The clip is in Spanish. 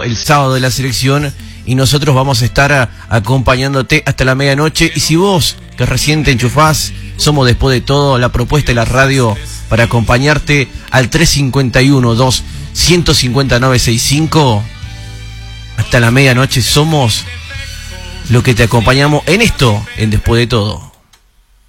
el sábado de la selección y nosotros vamos a estar acompañándote hasta la medianoche. Y si vos, que recién te enchufás, somos después de todo la propuesta de la radio para acompañarte al 351-2-150-965. Hasta la medianoche somos lo que te acompañamos en esto, en Después de Todo.